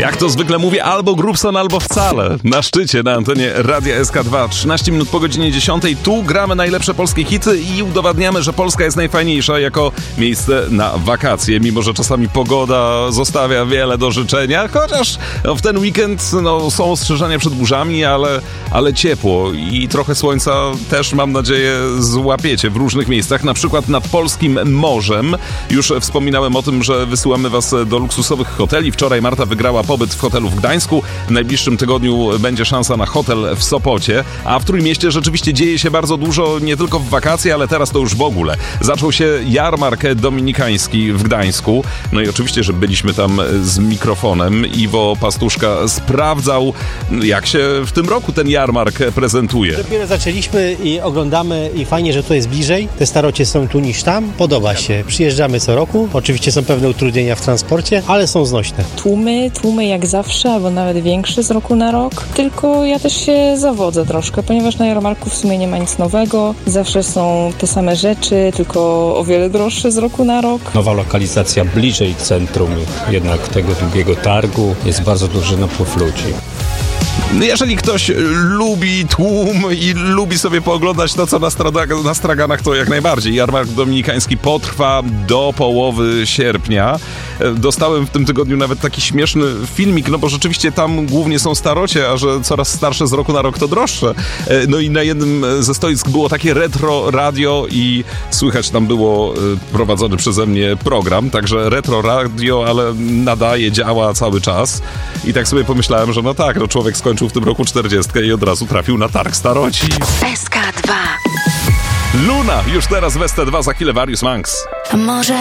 Jak to zwykle mówię, albo Grubson, albo wcale. Na szczycie, na antenie Radia SK2. 13 minut po godzinie 10. Tu gramy najlepsze polskie hity i udowadniamy, że Polska jest najfajniejsza jako miejsce na wakacje. Mimo że czasami pogoda zostawia wiele do życzenia, chociaż w ten weekend są ostrzeżenia przed burzami, ale ciepło i trochę słońca też, mam nadzieję, złapiecie w różnych miejscach, na przykład nad polskim morzem. Już wspominałem o tym, że wysyłamy was do luksusowych hoteli. Wczoraj Marta wygrała pobyt w hotelu w Gdańsku. W najbliższym tygodniu będzie szansa na hotel w Sopocie, a w Trójmieście rzeczywiście dzieje się bardzo dużo, nie tylko w wakacje, ale teraz to już w ogóle. Zaczął się jarmark dominikański w Gdańsku. No i oczywiście, że byliśmy tam z mikrofonem. Iwo Pastuszka sprawdzał, jak się w tym roku ten jarmark prezentuje. Dopiero zaczęliśmy i oglądamy i fajnie, że to jest bliżej. Te starocie są tu niż tam. Podoba się. Przyjeżdżamy co roku. Oczywiście są pewne utrudnienia w transporcie, ale są znośne. Tłumy jak zawsze, albo nawet większe z roku na rok. Tylko ja też się zawodzę troszkę, ponieważ na jarmarku w sumie nie ma nic nowego. Zawsze są te same rzeczy, tylko o wiele droższe z roku na rok. Nowa lokalizacja bliżej centrum jednak tego długiego targu. Jest bardzo duży napływ ludzi. Jeżeli ktoś lubi tłum i lubi sobie pooglądać to, co na straganach, to jak najbardziej. Jarmark dominikański potrwa do połowy sierpnia. Dostałem w tym tygodniu nawet taki śmieszny filmik, bo rzeczywiście tam głównie są starocie, a że coraz starsze z roku na rok to droższe. No i na jednym ze stoisk było takie retro radio i słychać tam było prowadzony przeze mnie program, także retro radio, ale nadaje, działa cały czas. I tak sobie pomyślałem, że człowiek skończył w tym roku 40 i od razu trafił na targ staroci. SK2. Luna, już teraz w ST2, za chwilę Various Monks. A może